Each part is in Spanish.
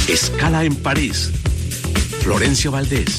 Escala en París. Florencio Valdés.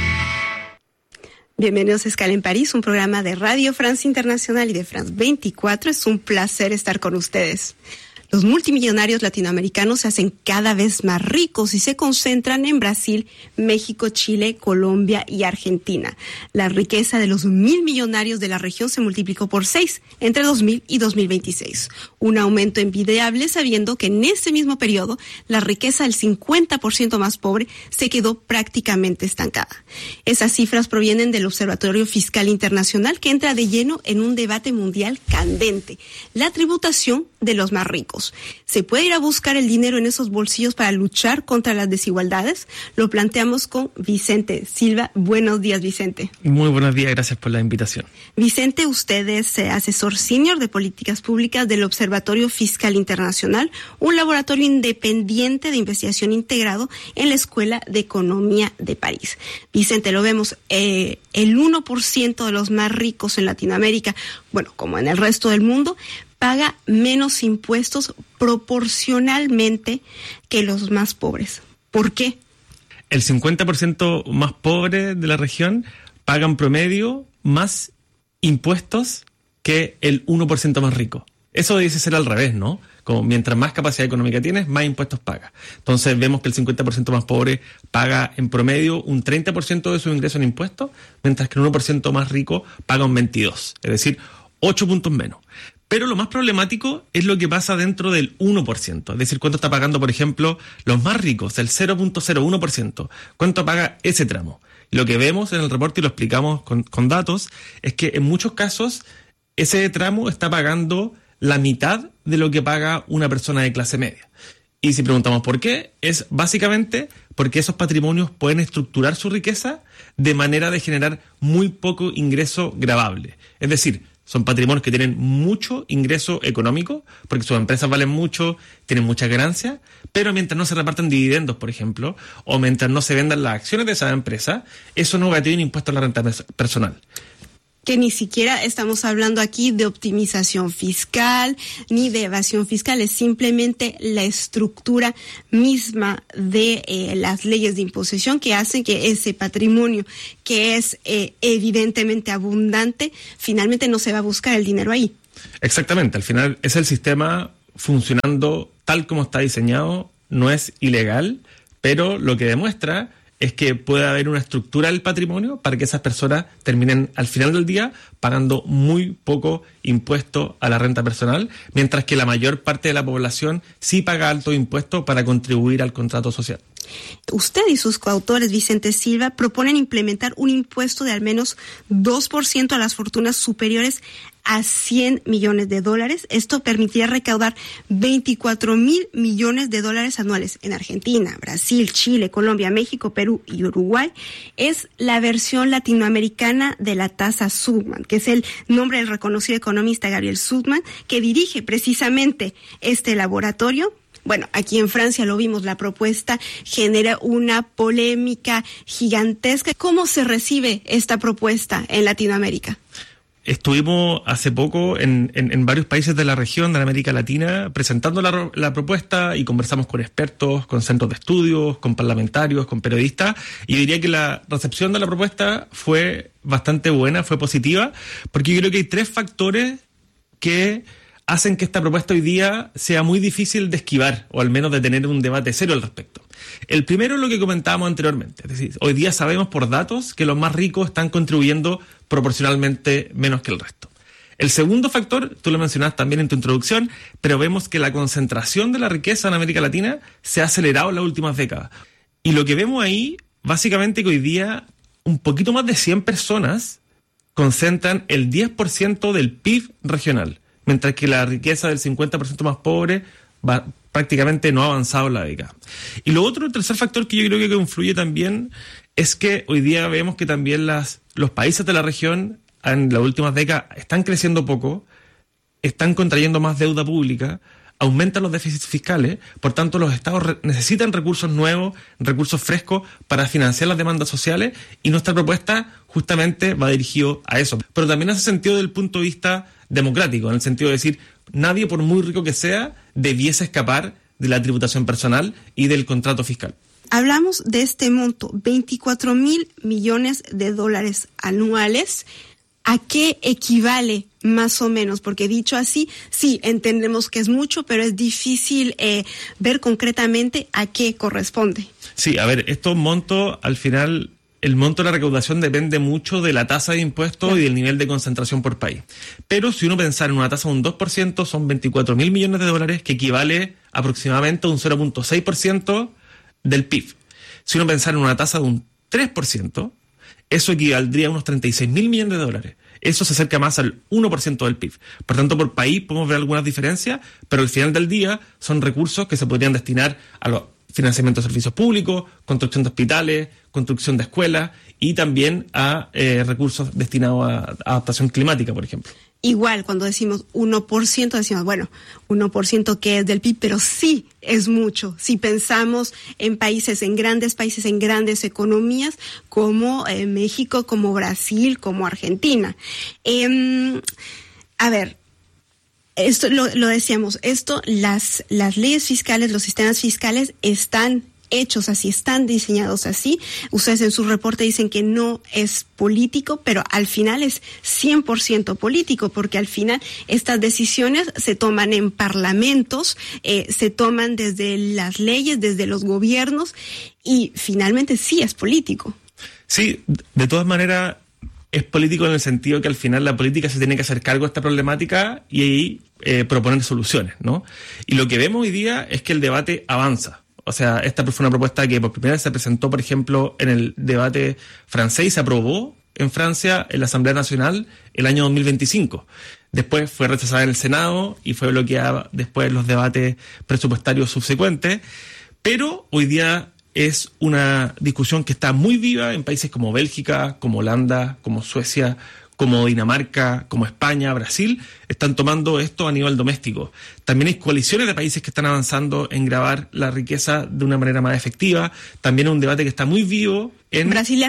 Bienvenidos a Escala en París, un programa de Radio France Internacional y de France 24. Es un placer estar con ustedes. Los multimillonarios latinoamericanos se hacen cada vez más ricos y se concentran en Brasil, México, Chile, Colombia y Argentina. La riqueza de los 1.000 millonarios de la región se multiplicó por 6 entre 2000 y 2026. Un aumento envidiable sabiendo que en ese mismo periodo la riqueza del 50% más pobre se quedó prácticamente estancada. Esas cifras provienen del Observatorio Fiscal Internacional, que entra de lleno en un debate mundial candente: la tributación de los más ricos. ¿Se puede ir a buscar el dinero en esos bolsillos para luchar contra las desigualdades? Lo planteamos con Vicente Silva. Buenos días, Vicente. Muy buenos días, gracias por la invitación. Vicente, usted es asesor senior de políticas públicas del Observatorio Fiscal Internacional, un laboratorio independiente de investigación integrado en la Escuela de Economía de París. Vicente, lo vemos, el 1% de los más ricos en Latinoamérica, bueno, como en el resto del mundo, paga menos impuestos proporcionalmente que los más pobres. ¿Por qué? El 50% más pobre de la región pagan promedio más impuestos que el 1% más rico. Eso debe ser al revés, ¿no? Como mientras más capacidad económica tienes, más impuestos pagas. Entonces vemos que el 50% más pobre paga en promedio un 30% de su ingreso en impuestos, mientras que el 1% más rico paga un 22%, es decir, 8 puntos menos. Pero lo más problemático es lo que pasa dentro del 1%, es decir, cuánto está pagando, por ejemplo, los más ricos, el 0.01%. ¿Cuánto paga ese tramo? Lo que vemos en el reporte, y lo explicamos con datos, es que en muchos casos ese tramo está pagando la mitad de lo que paga una persona de clase media. Y si preguntamos por qué, es básicamente porque esos patrimonios pueden estructurar su riqueza de manera de generar muy poco ingreso gravable. Es decir, son patrimonios que tienen mucho ingreso económico, porque sus empresas valen mucho, tienen muchas ganancias, pero mientras no se repartan dividendos, por ejemplo, o mientras no se vendan las acciones de esa empresa, eso no va a tener un impuesto a la renta personal. Que ni siquiera estamos hablando aquí de optimización fiscal ni de evasión fiscal, es simplemente la estructura misma de las leyes de imposición que hacen que ese patrimonio, que es evidentemente abundante, finalmente no se va a buscar el dinero ahí. Exactamente, al final es el sistema funcionando tal como está diseñado, no es ilegal, pero lo que demuestra es que puede haber una estructura del patrimonio para que esas personas terminen al final del día pagando muy poco impuesto a la renta personal, mientras que la mayor parte de la población sí paga alto impuesto para contribuir al contrato social. Usted y sus coautores, Vicente Silva, proponen implementar un impuesto de al menos 2% a las fortunas superiores a $100 millones. Esto permitiría recaudar 24.000 millones de dólares anuales en Argentina, Brasil, Chile, Colombia, México, Perú y Uruguay. Es la versión latinoamericana de la tasa Subman, que es el nombre del reconocido economista Gabriel Subman, que dirige precisamente este laboratorio. Bueno, aquí en Francia lo vimos, la propuesta genera una polémica gigantesca. ¿Cómo se recibe esta propuesta en Latinoamérica? Estuvimos hace poco en varios países de la región, de América Latina, presentando la propuesta y conversamos con expertos, con centros de estudios, con parlamentarios, con periodistas, y diría que la recepción de la propuesta fue bastante buena, fue positiva, porque yo creo que hay 3 factores que hacen que esta propuesta hoy día sea muy difícil de esquivar, o al menos de tener un debate serio al respecto. El primero es lo que comentábamos anteriormente, es decir, hoy día sabemos por datos que los más ricos están contribuyendo proporcionalmente menos que el resto. El segundo factor, tú lo mencionabas también en tu introducción, pero vemos que la concentración de la riqueza en América Latina se ha acelerado en las últimas décadas. Y lo que vemos ahí, básicamente que hoy día un poquito más de 100 personas concentran el 10% del PIB regional, mientras que la riqueza del 50% más pobre prácticamente no ha avanzado en la década. Y lo otro, el tercer factor que yo creo que influye también, es que hoy día vemos que también los países de la región en las últimas décadas están creciendo poco, están contrayendo más deuda pública, aumentan los déficits fiscales, por tanto los estados necesitan recursos nuevos, recursos frescos para financiar las demandas sociales, y nuestra propuesta justamente va dirigido a eso. Pero también hace sentido desde el punto de vista democrático, en el sentido de decir, nadie, por muy rico que sea, debiese escapar de la tributación personal y del contrato fiscal. Hablamos de este monto, 24,000 millones de dólares anuales. ¿A qué equivale más o menos? Porque dicho así, sí, entendemos que es mucho, pero es difícil ver concretamente a qué corresponde. Sí, a ver, estos montos, al final, el monto de la recaudación depende mucho de la tasa de impuestos y del nivel de concentración por país. Pero si uno pensara en una tasa de un 2%, son 24,000 millones de dólares, que equivale aproximadamente a un 0.6% del PIB. Si uno pensara en una tasa de un 3%, eso equivaldría a unos 36,000 millones de dólares. Eso se acerca más al 1% del PIB. Por tanto, por país podemos ver algunas diferencias, pero al final del día son recursos que se podrían destinar a los financiamiento de servicios públicos, construcción de hospitales, construcción de escuelas y también a recursos destinados a adaptación climática, por ejemplo. Igual, cuando decimos 1%, decimos, bueno, 1% que es del PIB, pero sí es mucho. Si pensamos en países, en grandes países, en grandes economías, como México, como Brasil, como Argentina. A ver, esto lo decíamos, las leyes fiscales, los sistemas fiscales están hechos así, están diseñados así. Ustedes en su reporte dicen que no es político, pero al final es 100% político, porque al final estas decisiones se toman en parlamentos, se toman desde las leyes, desde los gobiernos, y finalmente sí es político. Sí, de todas maneras es político en el sentido que al final la política se tiene que hacer cargo de esta problemática y proponer soluciones, ¿no? Y lo que vemos hoy día es que el debate avanza. O sea, esta fue una propuesta que por primera vez se presentó, por ejemplo, en el debate francés y se aprobó en Francia en la Asamblea Nacional el año 2025. Después fue rechazada en el Senado y fue bloqueada después en los debates presupuestarios subsecuentes. Pero hoy día es una discusión que está muy viva en países como Bélgica, como Holanda, como Suecia, como Dinamarca, como España, Brasil, están tomando esto a nivel doméstico. También hay coaliciones de países que están avanzando en gravar la riqueza de una manera más efectiva. También un debate que está muy vivo en Brasil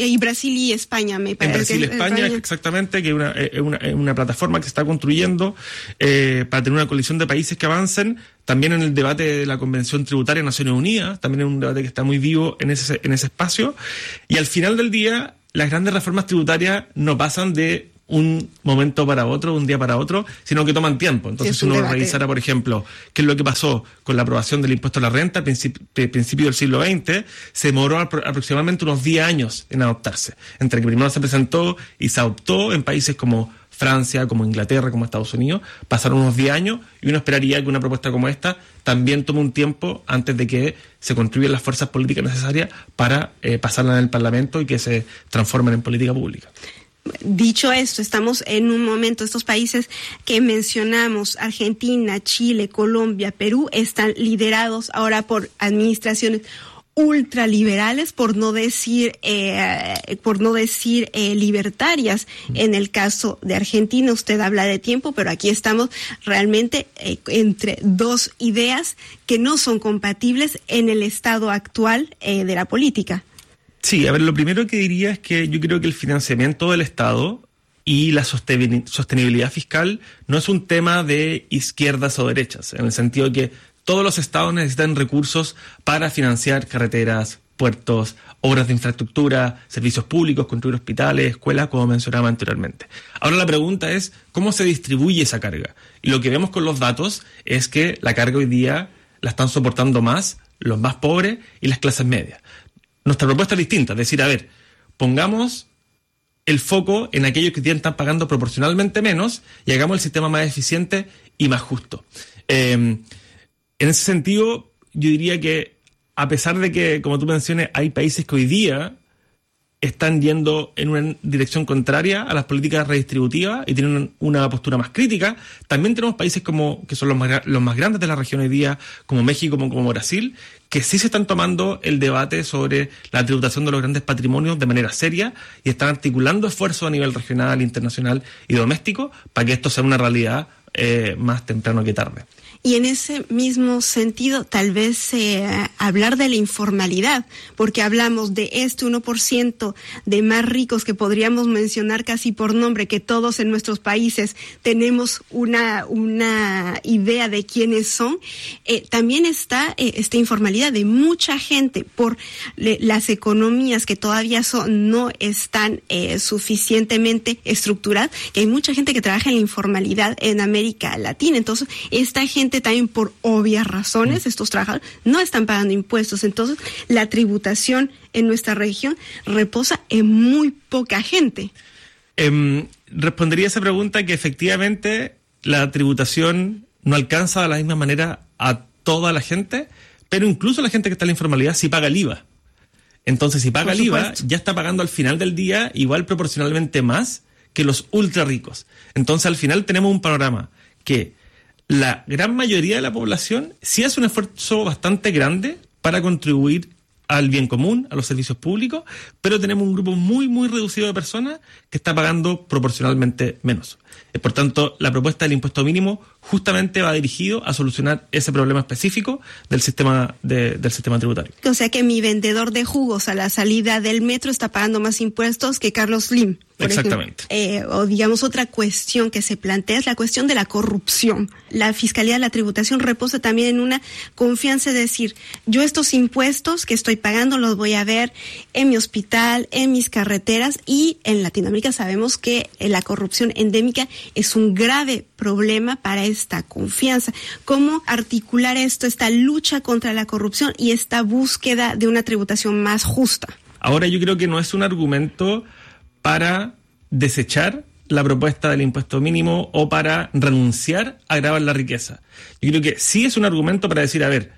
y España, me parece. En Brasil y España, exactamente, que es una plataforma que se está construyendo para tener una coalición de países que avancen. También en el debate de la Convención Tributaria de Naciones Unidas, también es un debate que está muy vivo en ese espacio. Y al final del día, las grandes reformas tributarias no pasan de un momento para otro, un día para otro, sino que toman tiempo. Entonces, si uno revisara, por ejemplo, qué es lo que pasó con la aprobación del impuesto a la renta al principio del siglo XX, se demoró aproximadamente unos 10 años en adoptarse. Entre que primero se presentó y se adoptó en países como Francia, como Inglaterra, como Estados Unidos, pasaron unos 10 años y uno esperaría que una propuesta como esta también tome un tiempo antes de que se construyan las fuerzas políticas necesarias para pasarla en el Parlamento y que se transformen en política pública. Dicho esto, estamos en un momento, estos países que mencionamos, Argentina, Chile, Colombia, Perú, están liderados ahora por administraciones ultraliberales, por no decir libertarias. En el caso de Argentina, usted habla de tiempo, pero aquí estamos realmente entre dos ideas que no son compatibles en el estado actual de la política. Sí, a ver, lo primero que diría es que yo creo que el financiamiento del Estado y la sostenibilidad fiscal no es un tema de izquierdas o derechas, en el sentido de que todos los estados necesitan recursos para financiar carreteras, puertos, obras de infraestructura, servicios públicos, construir hospitales, escuelas, como mencionaba anteriormente. Ahora la pregunta es, ¿cómo se distribuye esa carga? Y lo que vemos con los datos es que la carga hoy día la están soportando más los más pobres y las clases medias. Nuestra propuesta es distinta, es decir, a ver, pongamos el foco en aquellos que están pagando proporcionalmente menos y hagamos el sistema más eficiente y más justo. En ese sentido, yo diría que a pesar de que, como tú mencionas, hay países que hoy día están yendo en una dirección contraria a las políticas redistributivas y tienen una postura más crítica, también tenemos países que son los más grandes de la región hoy día, como México, como Brasil, que sí se están tomando el debate sobre la tributación de los grandes patrimonios de manera seria y están articulando esfuerzos a nivel regional, internacional y doméstico para que esto sea una realidad más temprano que tarde. Y en ese mismo sentido, tal vez hablar de la informalidad, porque hablamos de este 1% de más ricos que podríamos mencionar casi por nombre, que todos en nuestros países tenemos una idea de quiénes son. También está esta informalidad de mucha gente por las economías que todavía no están suficientemente estructuradas, que hay mucha gente que trabaja en la informalidad en América Latina. Entonces, esta gente también por obvias razones, estos trabajadores no están pagando impuestos. Entonces, la tributación en nuestra región reposa en muy poca gente. Respondería a esa pregunta que efectivamente la tributación no alcanza de la misma manera a toda la gente, pero incluso la gente que está en la informalidad sí paga el IVA. Entonces, si paga el IVA, ya está pagando al final del día igual proporcionalmente más que los ultra ricos. Entonces, al final tenemos un panorama que la gran mayoría de la población sí hace un esfuerzo bastante grande para contribuir al bien común, a los servicios públicos, pero tenemos un grupo muy, muy reducido de personas que está pagando proporcionalmente menos. Por tanto, la propuesta del impuesto mínimo justamente va dirigido a solucionar ese problema específico del sistema tributario. O sea que mi vendedor de jugos a la salida del metro está pagando más impuestos que Carlos Slim. Exactamente. O digamos otra cuestión que se plantea es la cuestión de la corrupción. La fiscalía de la tributación reposa también en una confianza de decir, yo estos impuestos que estoy pagando los voy a ver en mi hospital, en mis carreteras, y en Latinoamérica sabemos que la corrupción endémica es un grave problema para esta confianza. ¿Cómo articular esta lucha contra la corrupción y esta búsqueda de una tributación más justa? Ahora yo creo que no es un argumento para desechar la propuesta del impuesto mínimo o para renunciar a gravar la riqueza. Yo creo que sí es un argumento para decir, a ver,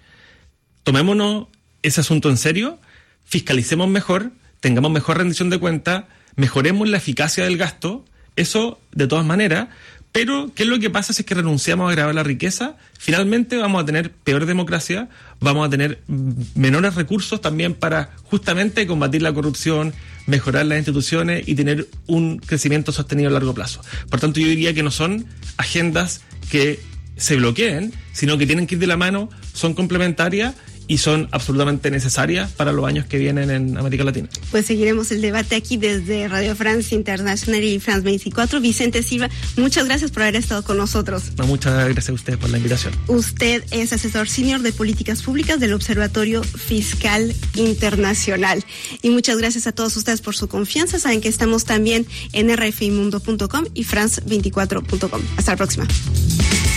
tomémonos ese asunto en serio, fiscalicemos mejor, tengamos mejor rendición de cuentas, mejoremos la eficacia del gasto, eso de todas maneras, pero ¿qué es lo que pasa si es que renunciamos a gravar la riqueza? Finalmente vamos a tener peor democracia, vamos a tener menores recursos también para justamente combatir la corrupción, mejorar las instituciones y tener un crecimiento sostenido a largo plazo. Por tanto, yo diría que no son agendas que se bloqueen, sino que tienen que ir de la mano, son complementarias y son absolutamente necesarias para los años que vienen en América Latina. Pues seguiremos el debate aquí desde Radio France Internacional y France 24. Vicente Silva, muchas gracias por haber estado con nosotros. No, muchas gracias a ustedes por la invitación. Usted es asesor senior de políticas públicas del Observatorio Fiscal Internacional. Y muchas gracias a todos ustedes por su confianza. Saben que estamos también en rfimundo.com y france24.com. Hasta la próxima.